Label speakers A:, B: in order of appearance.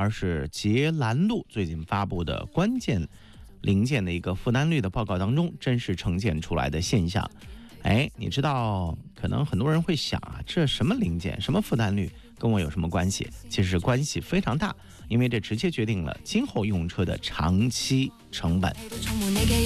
A: 而是捷蓝路最近发布的关键零件的一个负担率的报告当中真实呈现出来的现象。你知道可能很多人会想啊，这什么零件什么负担率跟我有什么关系？其实关系非常大，因为这直接决定了今后用车的长期成本。